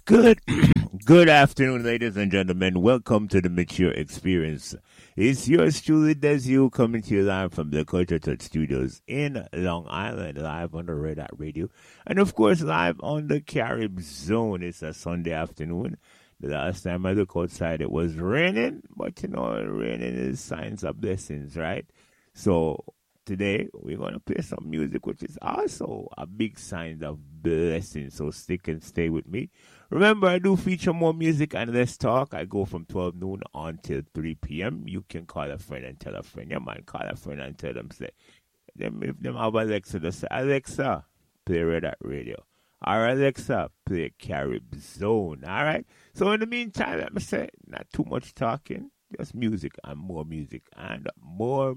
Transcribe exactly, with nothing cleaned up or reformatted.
Good, good afternoon, ladies and gentlemen. Welcome to the Mature Experience. It's yours truly, Desiu, coming to you live from the Culture Touch Studios in Long Island, live on the Red Hat Radio, and of course, live on the Carib Zone. It's a Sunday afternoon. The last time I looked outside, it was raining, but you know, raining is signs of blessings, right? So today we're gonna play some music, which is also a big sign of blessing. So stick and stay with me. Remember, I do feature more music and less talk. I go from twelve noon until three p.m. You can call a friend and tell a friend. You might call a friend and tell them, say, them if them have Alexa, just say, Alexa, play Red Hat Radio. Or Alexa, play Carib Zone. All right? So in the meantime, let me say, not too much talking, just music and more music and more